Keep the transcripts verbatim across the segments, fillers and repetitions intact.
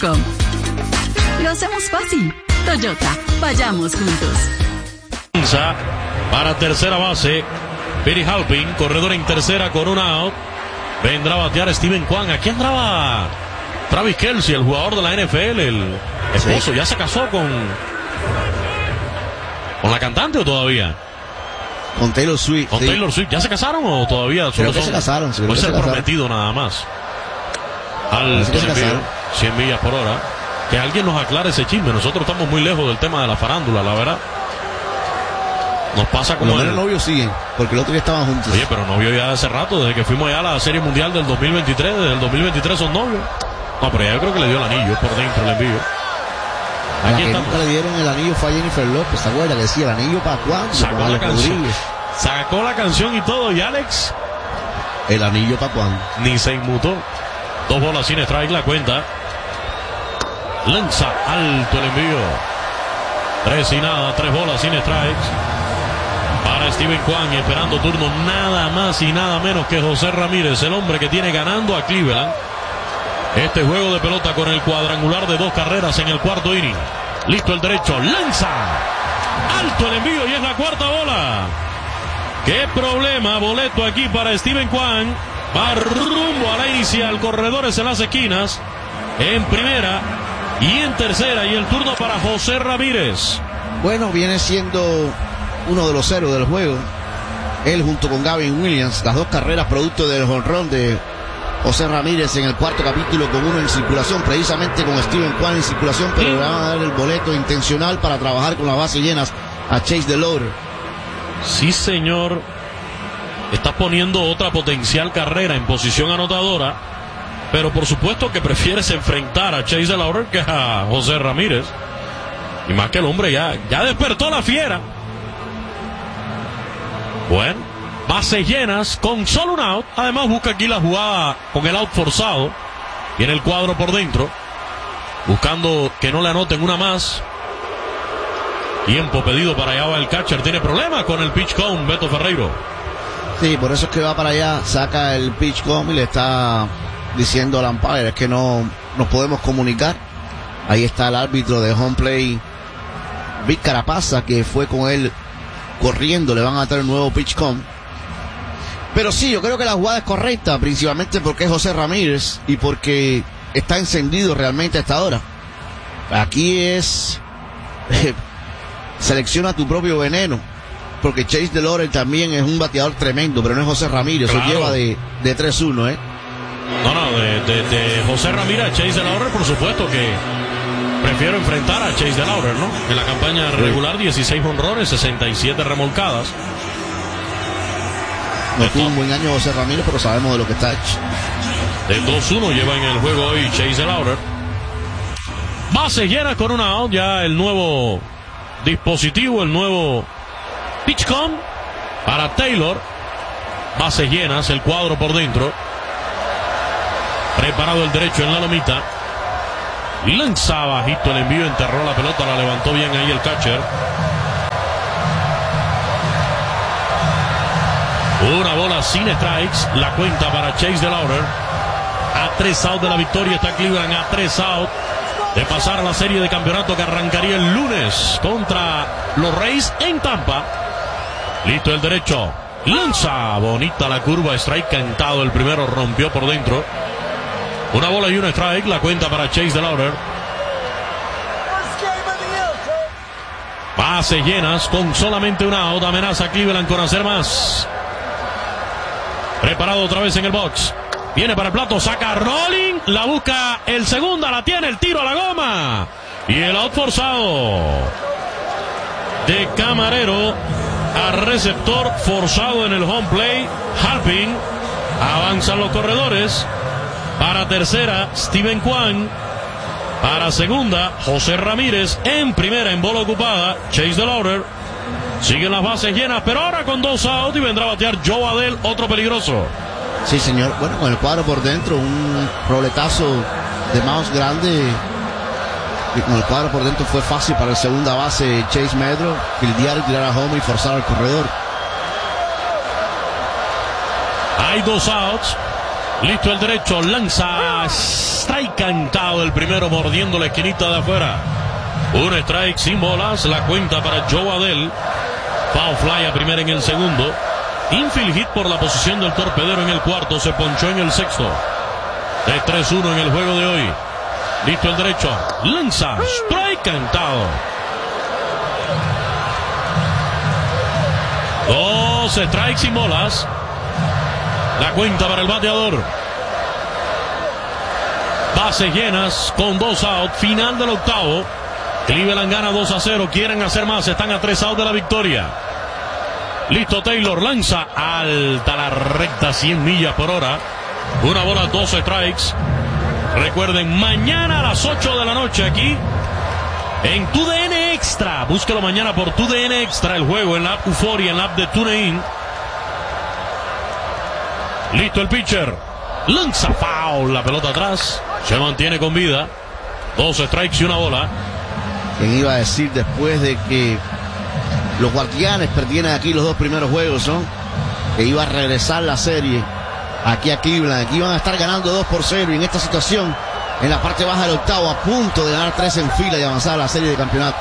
com. Lo hacemos fácil. Toyota, vayamos juntos. Para tercera base, Billy Halpin, corredor en tercera con una out. Vendrá a batear Steven Kwan. Aquí andaba Travis Kelce, el jugador de la N F L, el esposo. Sí. ¿Ya se casó con con la cantante o todavía? Con Taylor Swift. ¿Con sí. Taylor Swift? ¿Ya se casaron o todavía? Creo que son, se casaron. Sí, puede ser se prometido casaron. nada más. Al cien millas por hora. Que alguien nos aclare ese chisme. Nosotros estamos muy lejos del tema de la farándula, la verdad. Nos pasa como el novios siguen, porque el otro día estaban juntos. Oye, pero novio ya hace rato, desde que fuimos allá a la Serie Mundial del dos mil veintitrés. Desde el dos mil veintitrés son novios. No, pero ya yo creo que le dio el anillo por dentro, el envío. A la que nunca le dieron el anillo fue a Jennifer López, ¿se acuerda? Que decía, ¿el anillo para cuándo? Sacó para la canción. Sacó la canción y todo, y Alex. ¿El anillo para cuándo? Ni se inmutó. Dos bolas sin strike, la cuenta. Lanza alto el envío. Tres y nada, tres bolas sin strikes. Para Steven Kwan, esperando turno nada más y nada menos que José Ramírez, el hombre que tiene ganando a Cleveland este juego de pelota con el cuadrangular de dos carreras en el cuarto inning. Listo el derecho, lanza alto el envío y es la cuarta bola. Qué problema, boleto aquí para Steven Kwan. Va rumbo a la inicial, corredores en las esquinas, en primera y en tercera, y el turno para José Ramírez. Bueno, viene siendo uno de los héroes del juego. Él junto con Gavin Williams, las dos carreras producto del jonrón de José Ramírez en el cuarto capítulo, con uno en circulación, precisamente con Steven Kwan en circulación, pero sí. Le van a dar el boleto intencional para trabajar con las bases llenas a Chase DeLauder. Sí, señor. Está poniendo otra potencial carrera en posición anotadora, pero por supuesto que prefieres enfrentar a Chase DeLauder que a José Ramírez. Y más que el hombre ya, ya despertó la fiera. Bueno, bases llenas con solo un out. Además busca aquí la jugada con el out forzado. Tiene el cuadro por dentro, buscando que no le anoten una más. Tiempo pedido para allá va el catcher. Tiene problemas con el pitch count, Beto Ferreiro. Sí, por eso es que va para allá, saca el pitch count y le está diciendo al umpire, es que no nos podemos comunicar. Ahí está el árbitro de home play, Vic Carapasa, que fue con él corriendo. Le van a dar el nuevo pitch count. Pero sí, yo creo que la jugada es correcta, principalmente porque es José Ramírez y porque está encendido realmente a esta hora. Aquí es eh, selecciona tu propio veneno, porque Chase DeLauder también es un bateador tremendo, pero no es José Ramírez. Claro. Eso lleva de, de tres uno, ¿eh? No, no, de, de, de José Ramírez a Chase DeLauder, por supuesto que prefiero enfrentar a Chase DeLauder, ¿no? En la campaña regular, dieciséis honrones, sesenta y siete remolcadas. No tuvo un buen año José Ramírez, pero sabemos de lo que está hecho. De dos uno lleva en el juego hoy Chase DeLauder. Base llena con una out, ya el nuevo dispositivo, el nuevo pitch count para Taylor. Bases llenas, el cuadro por dentro. Preparado el derecho en la lomita. Lanza bajito el envío, enterró la pelota, la levantó bien ahí el catcher. Una bola sin strikes, la cuenta para Chase DeLauder. A tres out de la victoria está Cleveland, a tres out de pasar a la serie de campeonato que arrancaría el lunes contra los Rays en Tampa. Listo el derecho, lanza, bonita la curva, strike cantado, el primero rompió por dentro. Una bola y un strike, la cuenta para Chase DeLauder. Bases llenas con solamente una out, amenaza Cleveland con hacer más. Preparado otra vez en el box. Viene para el plato, saca rolling, la busca el segunda, la tiene, el tiro a la goma. Y el out forzado de Camarero a receptor, forzado en el home play. Halpin, avanzan los corredores. Para tercera, Steven Kwan. Para segunda, José Ramírez. En primera, en bola ocupada, Chase DeLauder. Siguen las bases llenas, pero ahora con dos outs y vendrá a batear Joe Adell, otro peligroso. Sí, señor. Bueno, con el cuadro por dentro, un roletazo de mouse grande. Y con el cuadro por dentro fue fácil para el segunda base Chase Medro fildear, tirar a home y forzar al corredor. Hay dos outs. Listo el derecho, lanza a strike cantado, el primero mordiendo la esquinita de afuera. Un strike sin bolas, la cuenta para Joe Adell. Foul fly a primera en el segundo. Infield hit por la posición del torpedero en el cuarto, se ponchó en el sexto. De tres uno en el juego de hoy. Listo el derecho, lanza, strike cantado. Dos strikes sin bolas. La cuenta para el bateador. Bases llenas con dos out. Final del octavo. Cleveland gana dos a cero. Quieren hacer más. Están a tres out de la victoria. Listo Taylor. Lanza alta la recta, cien millas por hora. Una bola, dos strikes. Recuerden, mañana a las ocho de la noche aquí en Tu D N Extra. Búsquelo mañana por Tu D N Extra, el juego en la app Euforia, en la app de TuneIn. Listo el pitcher. Lanza foul, la pelota atrás. Se mantiene con vida. Dos strikes y una bola. ¿Quién iba a decir después de que los Guardianes perdieran aquí los dos primeros juegos, ¿no? Que iba a regresar la serie aquí a Cleveland. Aquí iban a estar ganando dos por cero y en esta situación, en la parte baja del octavo, a punto de ganar tres en fila y avanzar a la serie de campeonato.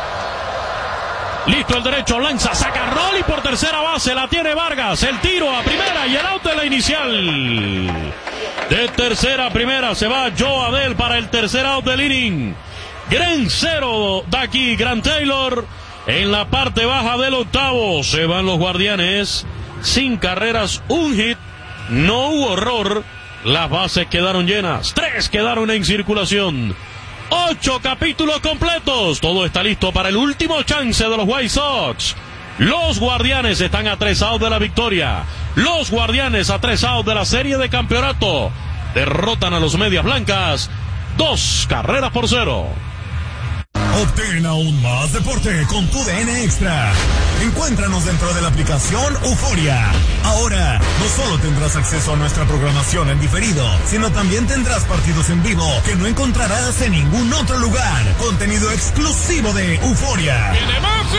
Listo el derecho, lanza, saca Rolly por tercera base, la tiene Vargas, el tiro a primera y el out de la inicial. De tercera a primera se va Joe Adell para el tercer out del inning. Gran cero de aquí, Grant Taylor en la parte baja del octavo. Se van los Guardianes sin carreras, un hit, no hubo error. Las bases quedaron llenas, tres quedaron en circulación. Ocho capítulos completos. Todo está listo para el último chance de los White Sox. Los Guardianes están a tres outs de la victoria. Los Guardianes a tres outs de la serie de campeonato. Derrotan a los Medias Blancas. Dos carreras por cero. Obtén aún más deporte con Tu D N Extra. Encuéntranos dentro de la aplicación Euforia. Ahora, no solo tendrás acceso a nuestra programación en diferido, sino también tendrás partidos en vivo que no encontrarás en ningún otro lugar. Contenido exclusivo de Euforia. ¡Y de Maxi!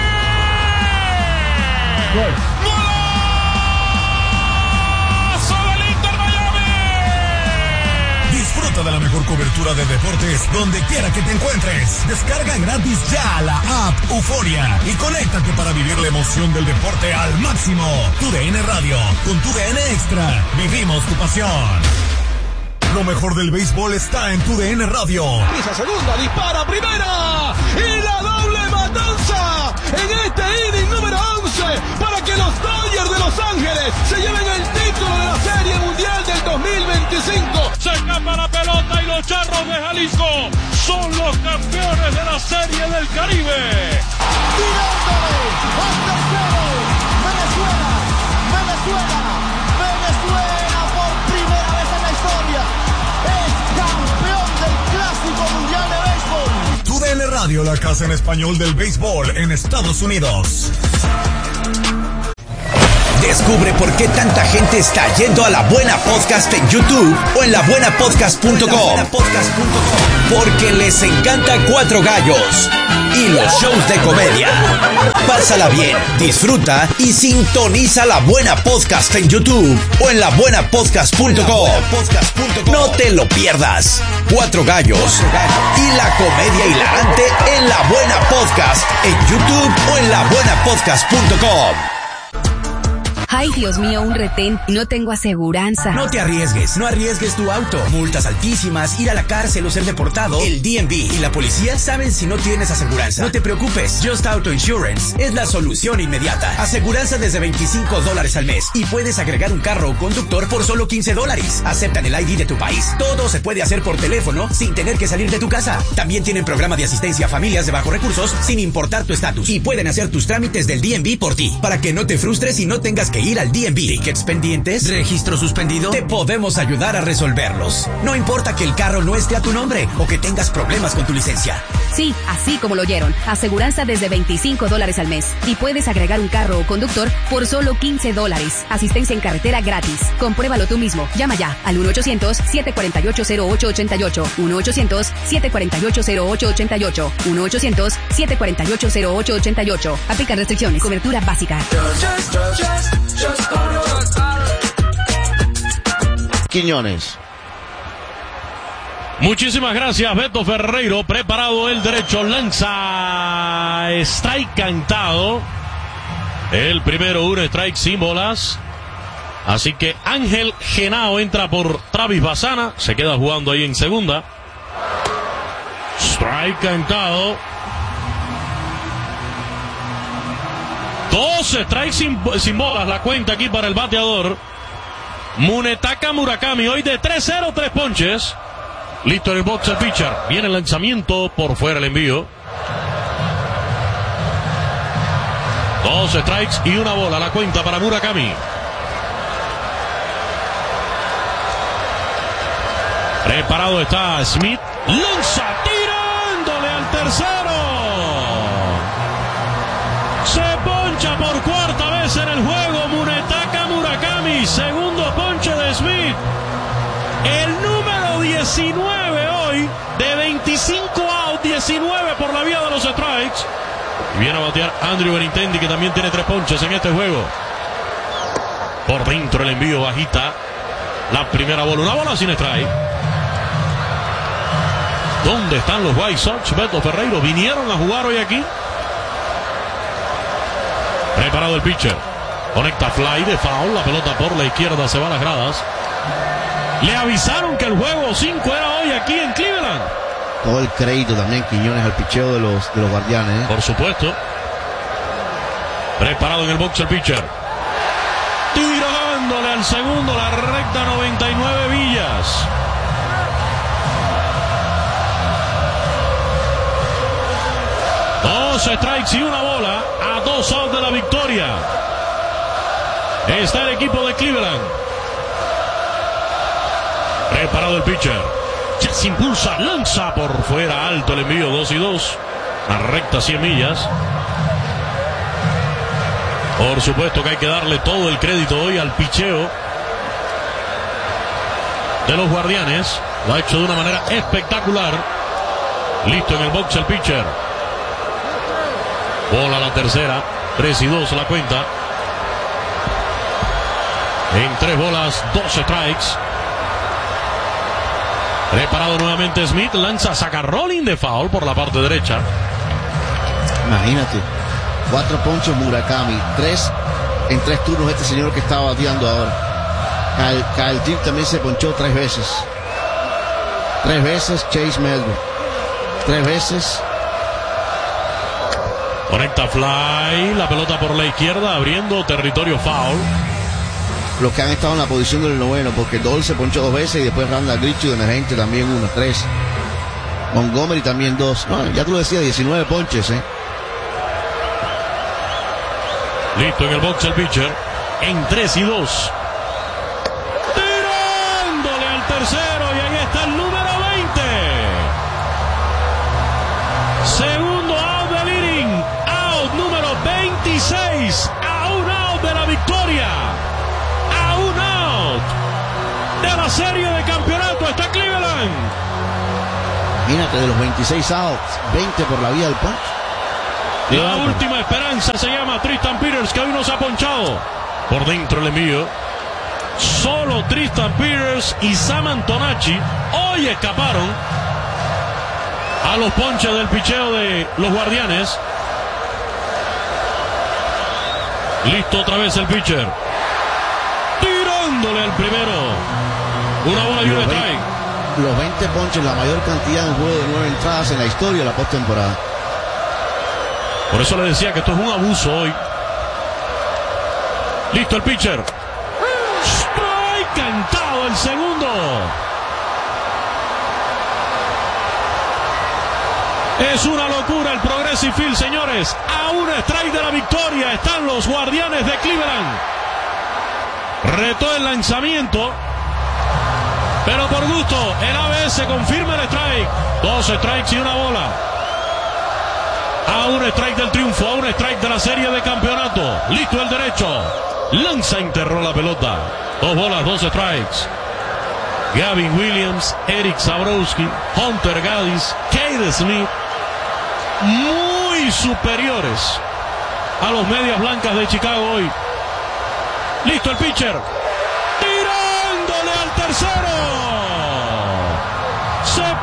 Disfruta de la mejor cobertura de deportes donde quiera que te encuentres. Descarga gratis ya la app Euforia y conéctate para vivir la emoción del deporte al máximo. Tu D N Radio, con Tu D N Extra, vivimos tu pasión. Lo mejor del béisbol está en Tu D N Radio. Pisa segunda, dispara primera y la doble matanza en este inning número once para que los Dodgers de Los Ángeles se lleven el título de la Serie Mundial del dos mil veinticinco. Se escapa la pelota y los Charros de Jalisco son los campeones de la Serie del Caribe. Tirándole al tercero, Venezuela, Venezuela, Venezuela por primera vez en la historia es campeón del Clásico Mundial de Béisbol. Tu D N Radio, la casa en español del béisbol en Estados Unidos. Descubre por qué tanta gente está yendo a La Buena Podcast en YouTube o en la buena podcast punto com. Porque les encanta Cuatro Gallos y los shows de comedia. Pásala bien, disfruta y sintoniza La Buena Podcast en YouTube o en la buena podcast punto com. No te lo pierdas. Cuatro Gallos y la comedia hilarante en La Buena Podcast en YouTube o en la buena podcast punto com. Ay, Dios mío, un retén. No tengo aseguranza. No te arriesgues, no arriesgues tu auto. Multas altísimas, ir a la cárcel o ser deportado. El D M V y la policía saben si no tienes aseguranza. No te preocupes, Just Auto Insurance es la solución inmediata. Aseguranza desde veinticinco dólares al mes y puedes agregar un carro o conductor por solo quince dólares. Aceptan el I D de tu país. Todo se puede hacer por teléfono sin tener que salir de tu casa. También tienen programa de asistencia a familias de bajos recursos sin importar tu estatus. Y pueden hacer tus trámites del D M V por ti, para que no te frustres y no tengas que ir al D M V. ¿Tickets pendientes? ¿Registro suspendido? Te podemos ayudar a resolverlos. No importa que el carro no esté a tu nombre o que tengas problemas con tu licencia. Sí, así como lo oyeron. Aseguranza desde veinticinco dólares al mes. Y puedes agregar un carro o conductor por solo quince dólares. Asistencia en carretera gratis. Compruébalo tú mismo. Llama ya al uno ochocientos, siete cuatro ocho, cero ocho ocho ocho. uno ochocientos, siete cuatro ocho, cero ocho ocho ocho. uno ochocientos, siete cuatro ocho, cero ocho ocho ocho. Aplican restricciones. Cobertura básica. Quiñones. Muchísimas gracias, Beto Ferreiro. Preparado el derecho, lanza. Strike cantado. El primero, un strike sin bolas. Así que Ángel Genao entra por Travis Bassana. Se queda jugando ahí en segunda. Strike cantado. Dos strikes sin, sin bolas. La cuenta aquí para el bateador Munetaka Murakami. Hoy de tres cero, tres ponches. Listo en el box el pitcher. Viene el lanzamiento, por fuera el envío. Dos strikes y una bola. La cuenta para Murakami. Preparado está Smith. Lanza tirándole al tercero. Se poncha por cuarta vez en el juego Munetaka Murakami. Segundo ponche de Smith. El número diecinueve hoy de veinticinco out, diecinueve por la vía de los strikes. Y viene a batear Andrew Benintendi, que también tiene tres ponches en este juego. Por dentro el envío, bajita. La primera bola, una bola sin strike. ¿Dónde están los White Sox? Beto Ferreiro, vinieron a jugar hoy aquí. Preparado el pitcher. Conecta fly de foul. La pelota por la izquierda se va a las gradas. Le avisaron que el juego cinco era hoy aquí en Cleveland. Todo el crédito también, Quiñones, al picheo de los, de los Guardianes, ¿eh? Por supuesto. Preparado en el box el pitcher. Tirándole al segundo, la recta noventa y nueve millas. Dos strikes y una bola a dos outs de la victoria. Está el equipo de Cleveland. Preparado el pitcher. Ya se impulsa, lanza por fuera, alto el envío, dos y dos. A recta cien millas. Por supuesto que hay que darle todo el crédito hoy al picheo de los Guardianes. Lo ha hecho de una manera espectacular. Listo en el box el pitcher. Bola a la tercera, tres y dos la cuenta. En tres bolas, dos strikes. Preparado nuevamente Smith, lanza, saca rolling de foul por la parte derecha. Imagínate, cuatro ponchos Murakami, tres en tres turnos este señor que estaba bateando ahora. Kyle, Kyle Tick también se ponchó tres veces. Tres veces Chase Melvin. Tres veces. Conecta fly, la pelota por la izquierda, abriendo territorio foul. Los que han estado en la posición del noveno, porque Dole se ponchó dos veces y después Randall Grichuk de emergente también uno, tres. Montgomery también dos. No, ya tú lo decías, diecinueve ponches, ¿eh? Listo en el box el pitcher. En tres y dos. Tirándole al tercero y ahí está el número veinte. Segundo out del inning. Out número veintiséis. A un out de la victoria. A un out de la serie de campeonato está Cleveland. Imagínate, de los veintiséis outs, veinte por la vía del punch. La última esperanza se llama Tristan Peters, que hoy no se ha ponchado. Por dentro el envío. Solo Tristan Peters y Sam Antonacci hoy escaparon a los ponches del picheo de los Guardianes. Listo otra vez el pitcher. Tirándole al primero. Una bola y un strike. Los veinte ponches, la mayor cantidad de un juego de nueve entradas en la historia de la postemporada. Por eso le decía que esto es un abuso hoy. Listo el pitcher. Strike cantado el segundo. Es una locura el Progressive Field, señores. A un strike de la victoria están los Guardianes de Cleveland. Retó el lanzamiento, pero por gusto el A B S confirma el strike. Dos strikes y una bola. A un strike del triunfo, a un strike de la serie de campeonato. Listo el derecho. Lanza, enterró la pelota. Dos bolas, dos strikes. Gavin Williams, Eric Zabrowski, Hunter Gaddis, Cade Smith, muy superiores a los medias blancas de Chicago hoy. Listo el pitcher. Tirándole al tercero. Se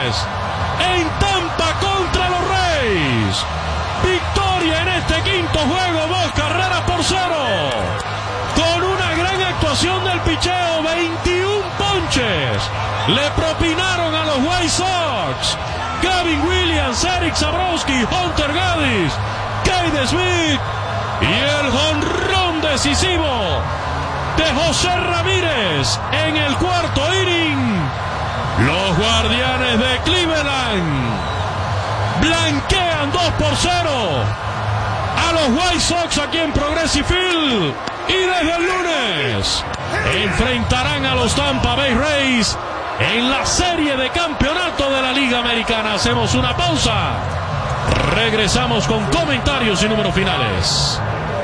Grandes en Tampa contra los Rays. Victoria en este quinto juego, dos carreras por cero. Con una gran actuación del picheo, veintiún ponches le propinaron a los White Sox. Gavin Williams, Eric Zabrowski, Hunter Gaddis, Cade Smith y el jonrón decisivo de José Ramírez en el cuarto inning. Los Guardianes de Cleveland blanquean dos por cero a los White Sox aquí en Progressive Field, y desde el lunes enfrentarán a los Tampa Bay Rays en la serie de campeonato de la Liga Americana. Hacemos una pausa, regresamos con comentarios y números finales.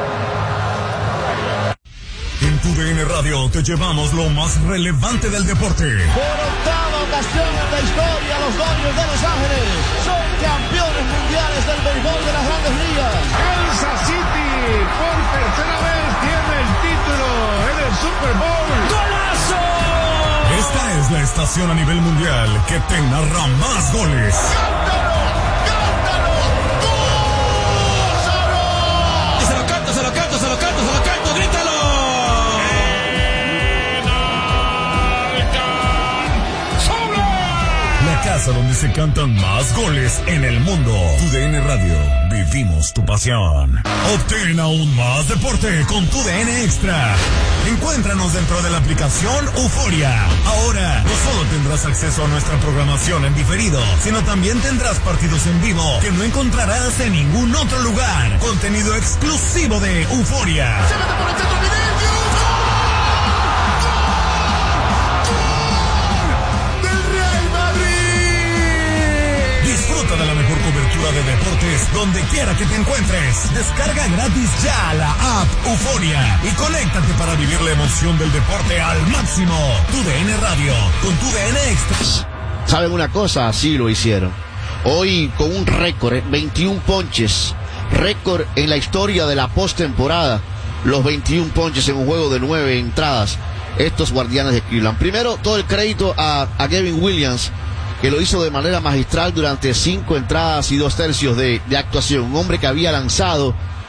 En tu D N Radio te llevamos lo más relevante del deporte. Por octava ocasión en la historia, los Dodgers de Los Ángeles son campeones mundiales del béisbol de las Grandes Ligas. Kansas City por tercera vez tiene el título en el Super Bowl. ¡Golazo! Esta es la estación a nivel mundial que te narra más goles. ¡Cántalo! ¡Cántalo! ¡Gózalo! Se lo canto, se lo canto, se lo canto, se lo canto, grítalo. La casa donde se cantan más goles en el mundo. Tu D N Radio, vivimos tu pasión. Obtén aún más deporte con tu D N Extra. Encuéntranos dentro de la aplicación Euforia. Ahora, no solo tendrás acceso a nuestra programación en diferido, sino también tendrás partidos en vivo que no encontrarás en ningún otro lugar. Contenido exclusivo de Euforia. ¡Se mete por el centro, Vinicius! Disfruta de la mejor cobertura de deportes donde quiera que te encuentres. Descarga gratis ya la app Euforia y conéctate para vivir la emoción del deporte al máximo. Tu D N Radio con tu D N Extra. ¿Saben una cosa? Así lo hicieron. Hoy con un récord, ¿eh? veintiún ponches. Récord en la historia de la postemporada. Los veintiún ponches en un juego de nueve entradas. Estos Guardianes de Cleveland. Primero, todo el crédito a, a Gavin Williams, que lo hizo de manera magistral durante cinco entradas y dos tercios de, de actuación. Un hombre que había lanzado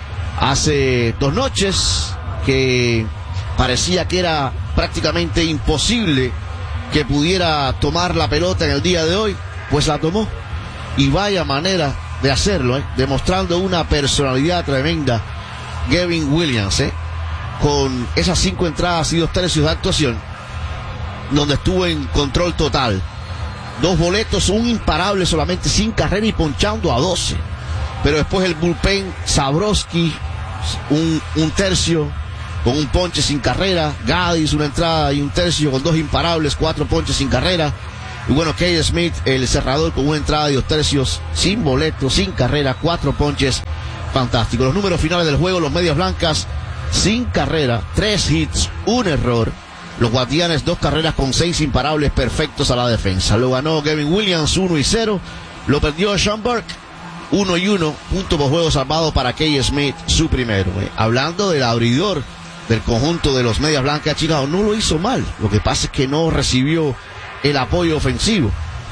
hace dos noches, que parecía que era prácticamente imposible que pudiera tomar la pelota en el día de hoy, pues la tomó. Y vaya manera de hacerlo, ¿eh? Demostrando una personalidad tremenda Gavin Williams, ¿eh? Con esas cinco entradas y dos tercios de actuación, donde estuvo en control total. Dos boletos, un imparable solamente, sin carrera y ponchando a doce. Pero después el bullpen, Zabrowski, un, un tercio con un ponche sin carrera. Gaddis, una entrada y un tercio con dos imparables, cuatro ponches sin carrera. Y bueno, Cade Smith, el cerrador, con una entrada y dos tercios, sin boleto, sin carrera, cuatro ponches. Fantástico. Los números finales del juego, los Medias Blancas, sin carrera, tres hits, un error. Los Guardianes, dos carreras con seis imparables perfectos a la defensa. Lo ganó Gavin Williams, uno y cero. Lo perdió Sean Burke, uno y uno. Punto por juego salvado para Cade Smith, su primero. Eh. Hablando del abridor del conjunto de los Medias Blancas de Chicago, no lo hizo mal. Lo que pasa es que no recibió el apoyo ofensivo.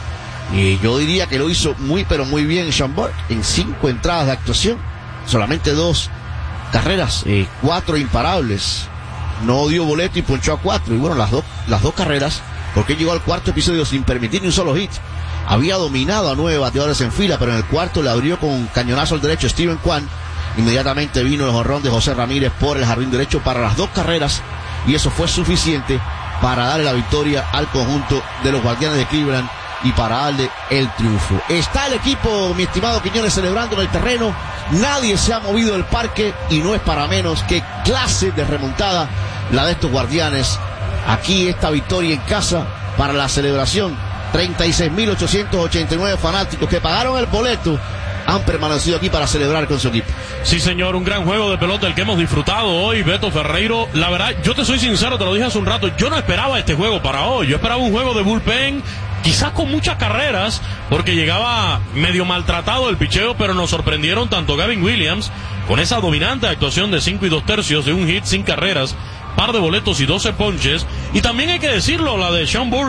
Y yo diría que lo hizo muy, pero muy bien Sean Burke. En cinco entradas de actuación, solamente dos carreras, eh, cuatro imparables. No dio boleto y ponchó a cuatro. Y bueno, las dos, las dos carreras, porque llegó al cuarto episodio sin permitir ni un solo hit. Había dominado a nueve bateadores en fila, pero en el cuarto le abrió con cañonazo al derecho Steven Kwan. Inmediatamente vino el jonrón de José Ramírez por el jardín derecho para las dos carreras, y eso fue suficiente para darle la victoria al conjunto de los Guardianes de Cleveland y para darle el triunfo. Está el equipo, mi estimado Quiñones, celebrando en el terreno. Nadie se ha movido del parque y no es para menos. Qué clase de remontada la de estos Guardianes. Aquí esta victoria en casa para la celebración. treinta y seis mil ochocientos ochenta y nueve fanáticos que pagaron el boleto han permanecido aquí para celebrar con su equipo. Sí, señor, un gran juego de pelota el que hemos disfrutado hoy, Beto Ferreiro. La verdad, yo te soy sincero, te lo dije hace un rato, yo no esperaba este juego para hoy. Yo esperaba un juego de bullpen, quizás con muchas carreras, porque llegaba medio maltratado el picheo, pero nos sorprendieron tanto Gavin Williams, con esa dominante actuación de cinco y dos tercios de un hit sin carreras, par de boletos y doce ponches, y también hay que decirlo, la de Sean Burke,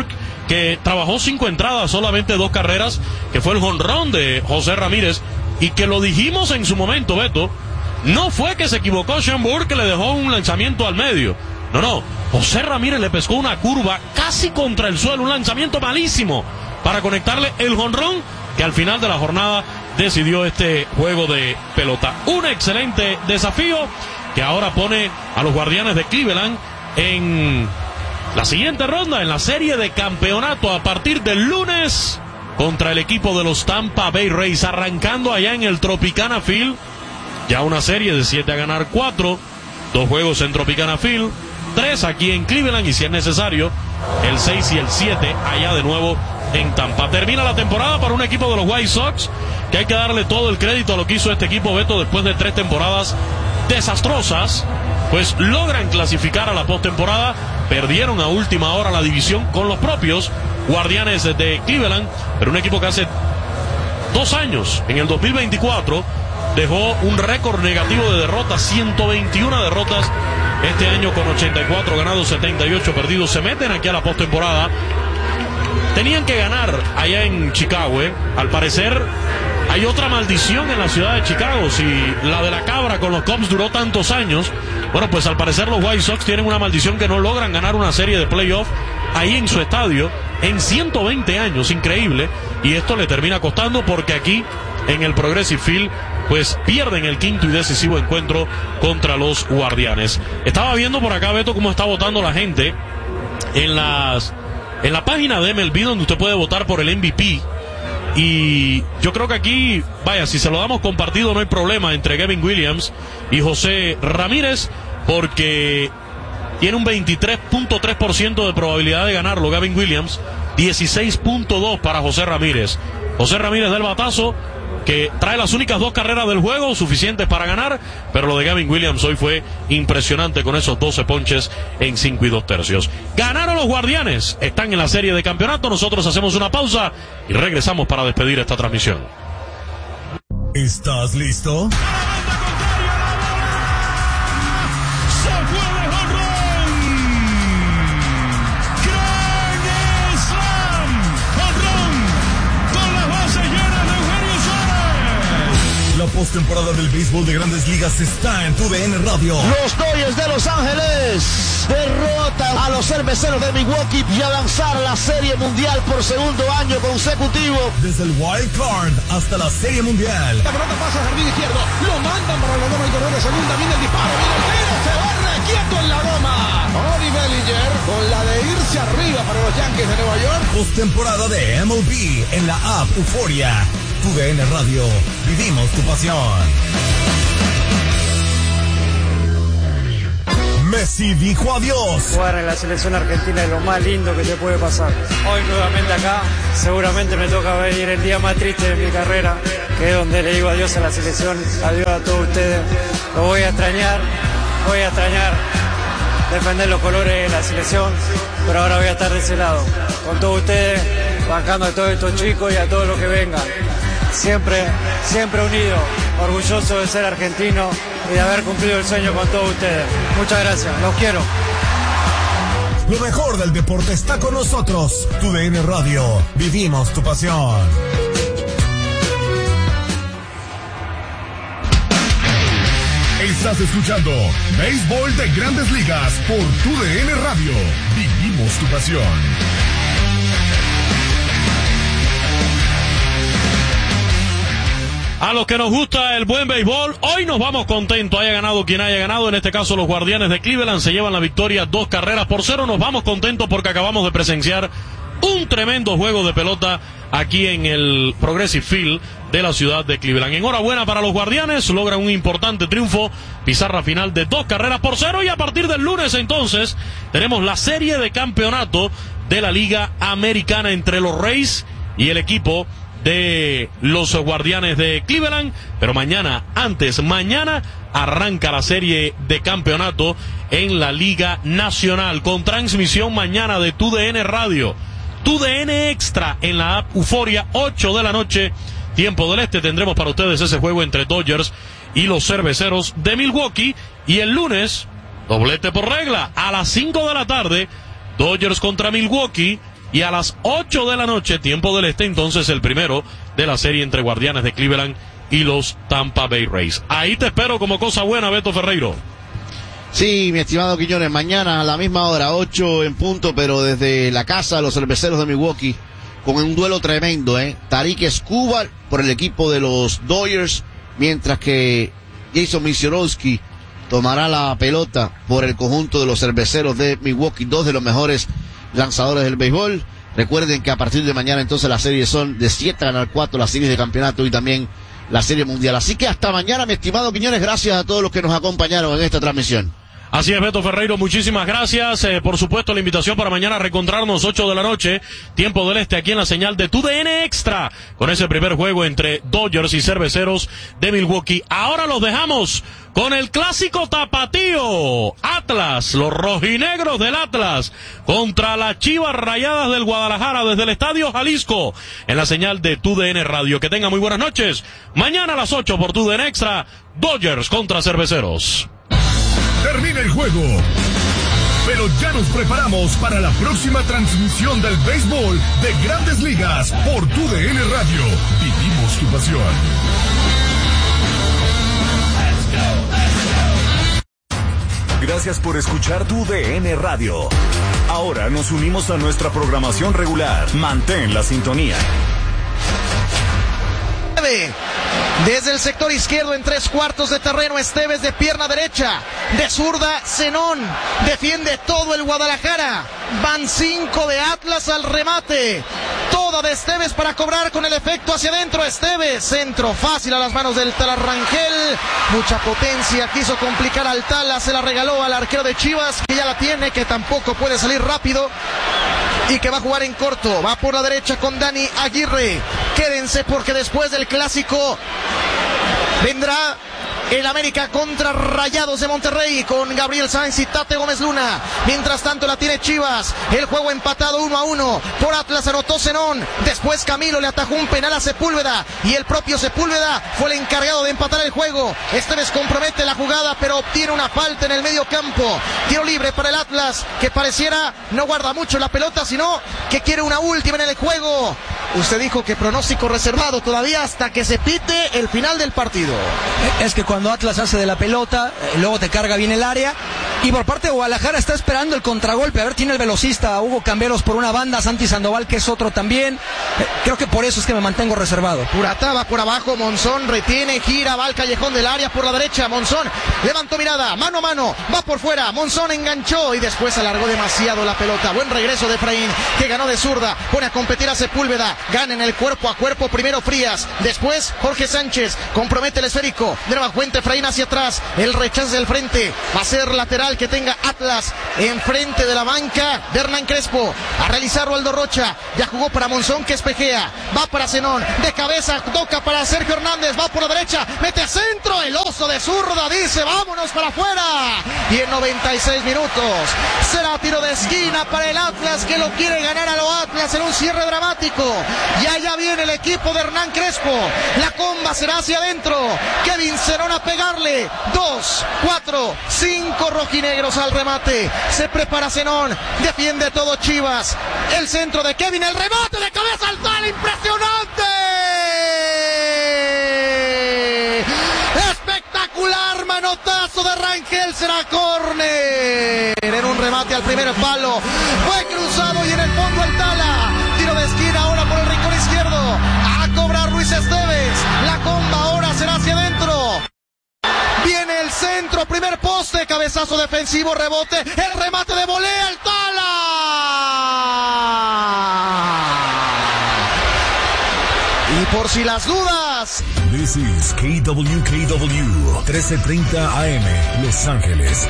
que trabajó cinco entradas, solamente dos carreras, que fue el jonrón de José Ramírez, y que lo dijimos en su momento, Beto, no fue que se equivocó Schomburg, que le dejó un lanzamiento al medio. No, no, José Ramírez le pescó una curva casi contra el suelo, un lanzamiento malísimo para conectarle el jonrón que al final de la jornada decidió este juego de pelota. Un excelente desafío que ahora pone a los Guardianes de Cleveland en la siguiente ronda, en la serie de campeonato a partir del lunes contra el equipo de los Tampa Bay Rays, arrancando allá en el Tropicana Field. Ya una serie de siete a ganar cuatro, dos juegos en Tropicana Field, tres aquí en Cleveland y si es necesario el seis y el siete allá de nuevo en Tampa. Termina la temporada para un equipo de los White Sox que hay que darle todo el crédito a lo que hizo este equipo, Beto, después de tres temporadas desastrosas. Pues logran clasificar a la postemporada, perdieron a última hora la división con los propios Guardianes de Cleveland, pero un equipo que hace dos años, en el dos mil veinticuatro, dejó un récord negativo de derrotas, ciento veintiuna derrotas este año con ochenta y cuatro ganados, setenta y ocho perdidos. Se meten aquí a la postemporada. Tenían que ganar allá en Chicago, ¿eh? Al parecer hay otra maldición en la ciudad de Chicago. Si la de la cabra con los Cubs duró tantos años, bueno, pues al parecer los White Sox tienen una maldición que no logran ganar una serie de playoff ahí en su estadio en ciento veinte años, increíble. Y esto le termina costando porque aquí en el Progressive Field pues pierden el quinto y decisivo encuentro contra los Guardianes. Estaba viendo por acá, Beto, cómo está votando la gente en las en la página de M L B, donde usted puede votar por el M V P. Y yo creo que aquí, vaya, si se lo damos compartido no hay problema entre Gavin Williams y José Ramírez, porque tiene un veintitrés punto tres por ciento de probabilidad de ganarlo Gavin Williams, dieciséis punto dos para José Ramírez. José Ramírez del batazo, que trae las únicas dos carreras del juego, suficientes para ganar, pero lo de Gavin Williams hoy fue impresionante con esos doce ponches en cinco y dos tercios. Ganaron los Guardianes, están en la serie de campeonato. Nosotros hacemos una pausa y regresamos para despedir esta transmisión. ¿Estás listo? La postemporada del béisbol de Grandes Ligas está en tu D N Radio. Los Dodgers de Los Ángeles derrotan a los cerveceros de Milwaukee y avanzar a la Serie Mundial por segundo año consecutivo. Desde el Wild Card hasta la Serie Mundial. La pelota pasa al jardín izquierdo, lo mandan para la goma y correr de segunda, viene el disparo, viene el tiro, se va requieto en la goma. Cody Bellinger con la de irse arriba para los Yankees de Nueva York. Postemporada de M L B en la app Euforia. Tu D N Radio, vivimos tu pasión. Messi dijo adiós. Jugar en la selección argentina es lo más lindo que te puede pasar. Hoy nuevamente acá, seguramente me toca venir el día más triste de mi carrera, que es donde le digo adiós a la selección, adiós a todos ustedes. Lo voy a extrañar, voy a extrañar defender los colores de la selección, pero ahora voy a estar de ese lado, con todos ustedes, bancando a todos estos chicos y a todos los que vengan. Siempre, siempre unido, orgulloso de ser argentino y de haber cumplido el sueño con todos ustedes. Muchas gracias, los quiero. Lo mejor del deporte está con nosotros. Tu D N Radio, vivimos tu pasión. Estás escuchando Béisbol de Grandes Ligas por Tu D N Radio. Vivimos tu pasión. A los que nos gusta el buen béisbol, hoy nos vamos contentos, haya ganado quien haya ganado. En este caso los Guardianes de Cleveland se llevan la victoria, dos carreras por cero. Nos vamos contentos porque acabamos de presenciar un tremendo juego de pelota aquí en el Progressive Field de la ciudad de Cleveland. Enhorabuena para los Guardianes, logran un importante triunfo, pizarra final de dos carreras por cero, y a partir del lunes entonces tenemos la serie de campeonato de la Liga Americana entre los Rays y el equipo de los Guardianes de Cleveland. Pero mañana, antes, mañana arranca la serie de campeonato en la Liga Nacional, con transmisión mañana de Tu D N Radio, Tu D N Extra en la app Euforia, ocho de la noche, tiempo del este. Tendremos para ustedes ese juego entre Dodgers y los Cerveceros de Milwaukee. Y el lunes, doblete por regla, a las cinco de la tarde, Dodgers contra Milwaukee, y a las ocho de la noche, tiempo del este, entonces el primero de la serie entre Guardianes de Cleveland y los Tampa Bay Rays. Ahí te espero como cosa buena, Beto Ferreiro. Sí, mi estimado Quiñones, mañana a la misma hora, ocho en punto, pero desde la casa de los cerveceros de Milwaukee, con un duelo tremendo, ¿eh? Tarik Skubal por el equipo de los Dodgers, mientras que Jason Misiorowski tomará la pelota por el conjunto de los cerveceros de Milwaukee, dos de los mejores lanzadores del béisbol. Recuerden que a partir de mañana entonces las series son de siete a ganar cuatro, las series de campeonato y también la serie mundial. Así que hasta mañana, mi estimado Quiñones, gracias a todos los que nos acompañaron en esta transmisión. Así es, Beto Ferreiro, muchísimas gracias. Eh, por supuesto, la invitación para mañana a reencontrarnos ocho de la noche, tiempo del este, aquí en la señal de Tu D N Extra, con ese primer juego entre Dodgers y Cerveceros de Milwaukee. Ahora los dejamos con el clásico tapatío. Atlas, los rojinegros del Atlas, contra las Chivas Rayadas del Guadalajara desde el Estadio Jalisco, en la señal de Tu D N Radio. Que tengan muy buenas noches. Mañana a las ocho por Tu D N Extra, Dodgers contra Cerveceros. Termina el juego, pero ya nos preparamos para la próxima transmisión del béisbol de Grandes Ligas por Tu D N Radio. Vivimos tu pasión. Gracias por escuchar Tu D N Radio. Ahora nos unimos a nuestra programación regular. Mantén la sintonía. Desde el sector izquierdo en tres cuartos de terreno, Esteves de pierna derecha, de zurda Zenón, defiende todo el Guadalajara, van cinco de Atlas al remate, toda de Esteves para cobrar con el efecto hacia adentro. Esteves, centro fácil a las manos del Talarrangel, mucha potencia, quiso complicar al Tala, se la regaló al arquero de Chivas, que ya la tiene, que tampoco puede salir rápido y que va a jugar en corto. Va por la derecha con Dani Aguirre. Quédense porque después del clásico vendrá el América contra Rayados de Monterrey con Gabriel Sáenz y Tate Gómez Luna. Mientras tanto la tiene Chivas. El juego empatado uno a uno. Por Atlas anotó Zenón. Después Camilo le atajó un penal a Sepúlveda. Y el propio Sepúlveda fue el encargado de empatar el juego. Esteves compromete la jugada, pero obtiene una falta en el medio campo. Tiro libre para el Atlas, que pareciera no guarda mucho la pelota, sino que quiere una última en el juego. Usted dijo que pronóstico reservado todavía hasta que se pite el final del partido. Es que cuando Atlas hace de la pelota, eh, luego te carga bien el área, y por parte de Guadalajara está esperando el contragolpe. A ver, tiene el velocista Hugo Camberos por una banda, Santi Sandoval que es otro también. Eh, creo que por eso es que me mantengo reservado. Purata va por abajo, Monzón retiene, gira, va al callejón del área por la derecha. Monzón levantó mirada, mano a mano, va por fuera, Monzón enganchó y después alargó demasiado la pelota. Buen regreso de Efraín, que ganó de zurda, pone a competir a Sepúlveda, gana en el cuerpo a cuerpo, primero Frías, después Jorge Sánchez, compromete el esférico, de nueva cuenta Efraín hacia atrás, el rechazo del frente, va a ser lateral que tenga Atlas enfrente de la banca de Hernán Crespo, a realizarlo Aldo Rocha, ya jugó para Monzón que espejea, va para Zenón, de cabeza, toca para Sergio Hernández, va por la derecha, mete a centro, el oso de zurda dice vámonos para afuera, y en noventa y seis minutos será tiro de esquina para el Atlas, que lo quiere ganar a lo Atlas en un cierre dramático. Y allá viene el equipo de Hernán Crespo, la comba será hacia adentro, Kevin Zenón a pegarle, dos, cuatro, cinco rojinegros al remate, se prepara Zenón, defiende todo Chivas, el centro de Kevin, el remate de cabeza al tal, impresionante, espectacular manotazo de Rangel, será córner, en un remate al primer palo, fue cruzado y en el fondo el Tala, tiro de esquina ahora por el rincón izquierdo, a cobrar Luis Esteves, la comba ahora será hacia adentro, viene el centro, primer poste, cabezazo defensivo, rebote, el remate de volea, el Tala, y por si las dudas, This is K W K W trece treinta A M Los Ángeles.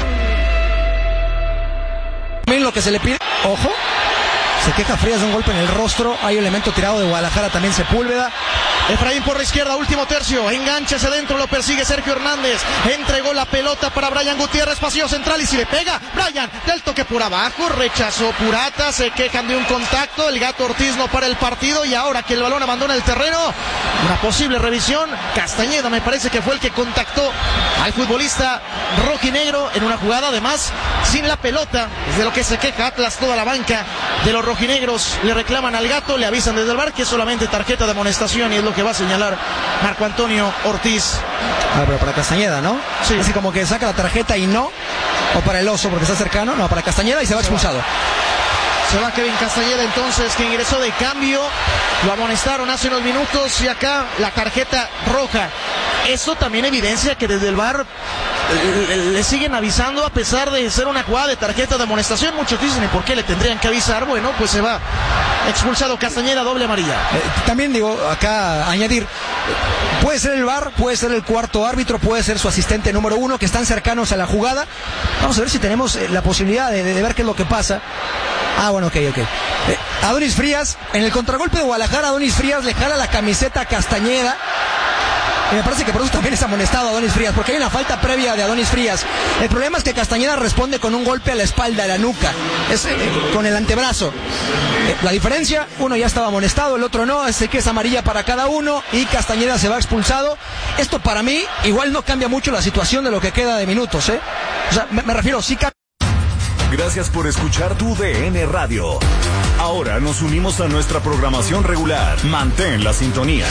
Lo que se le pide, ojo, se queja Frías de un golpe en el rostro, hay elemento tirado de Guadalajara también Sepúlveda, Efraín por la izquierda, último tercio, enganchase dentro, lo persigue Sergio Hernández, entregó la pelota para Brian Gutiérrez, pasillo central y si le pega, Brian, del toque por abajo, rechazó Purata, se quejan de un contacto, el Gato Ortiz no para el partido y ahora que el balón abandona el terreno, una posible revisión, Castañeda me parece que fue el que contactó al futbolista rojinegro en una jugada además sin la pelota, es de lo que se queja Atlas, toda la banca de los rojinegros le reclaman al Gato, le avisan desde el bar que es solamente tarjeta de amonestación y es lo que va a señalar Marco Antonio Ortiz. Ah, pero para Castañeda, ¿no? Sí. Así como que saca la tarjeta y no, o para el Oso porque está cercano, no, para Castañeda y se va se expulsado. Va. Se va Kevin Castañeda entonces, que ingresó de cambio, lo amonestaron hace unos minutos y acá la tarjeta roja. Eso también evidencia que desde el V A R le, le siguen avisando a pesar de ser una jugada de tarjeta de amonestación. Muchos dicen, ¿y por qué le tendrían que avisar? Bueno, pues se va expulsado Castañeda, doble amarilla. Eh, también digo, acá añadir, puede ser el V A R, puede ser el cuarto árbitro, puede ser su asistente número uno, que están cercanos a la jugada. Vamos a ver si tenemos eh, la posibilidad de, de, de ver qué es lo que pasa. Ah, bueno, ok, ok. Eh, Adonis Frías, en el contragolpe de Guadalajara, Adonis Frías le jala la camiseta a Castañeda. Y me parece que por eso también es amonestado Adonis Frías, porque hay una falta previa de Adonis Frías. El problema es que Castañeda responde con un golpe a la espalda, a la nuca, es, eh, con el antebrazo. Eh, la diferencia, uno ya estaba amonestado, el otro no, así que es amarilla para cada uno y Castañeda se va expulsado. Esto para mí igual no cambia mucho la situación de lo que queda de minutos, ¿eh? O sea, me, me refiero, sí cambia. Gracias por escuchar tu D N Radio. Ahora nos unimos a nuestra programación regular. Mantén la sintonía.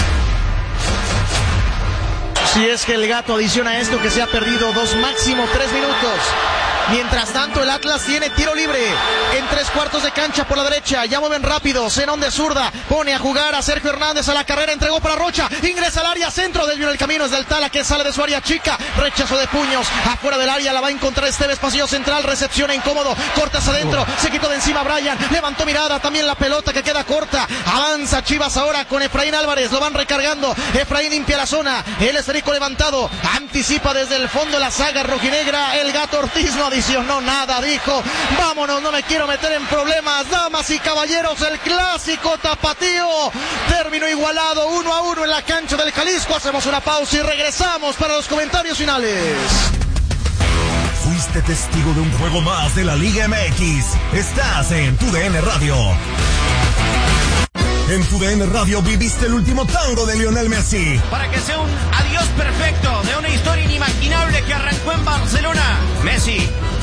Si es que el Gato adiciona esto, que se ha perdido dos, máximo tres minutos. Mientras tanto, el Atlas tiene tiro libre en tres cuartos de cancha por la derecha. Ya mueven rápido. Zenón de zurda. Pone a jugar a Sergio Hernández a la carrera. Entregó para Rocha. Ingresa al área. Centro. Desvió el camino. Es del Tala que sale de su área chica. Rechazo de puños. Afuera del área. La va a encontrar Esteves. Pasillo central. Recepciona incómodo. Cortas adentro. Se quitó de encima Brian. Levantó mirada. También la pelota que queda corta. Avanza Chivas ahora con Efraín Álvarez. Lo van recargando. Efraín limpia la zona. El esférico levantado. Anticipa desde el fondo la saga rojinegra. El Gato Ortiz no adicionó nada, dijo, vámonos, no me quiero meter en problemas, damas y caballeros, el clásico tapatío, término igualado, uno a uno en la cancha del Jalisco. Hacemos una pausa y regresamos para los comentarios finales. Fuiste testigo de un juego más de la Liga M X. Estás en tu D N Radio. En tu D N Radio viviste el último tango de Lionel Messi. Para que sea un adiós perfecto de una historia inimaginable que arrancó en Barcelona. Messi